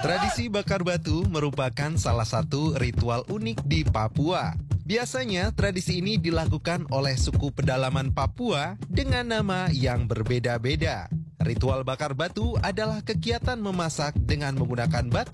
Tradisi bakar batu merupakan salah satu ritual unik di Papua. Biasanya tradisi ini dilakukan oleh suku pedalaman Papua dengan nama yang berbeda-beda. Ritual bakar batu adalah kegiatan memasak dengan menggunakan batu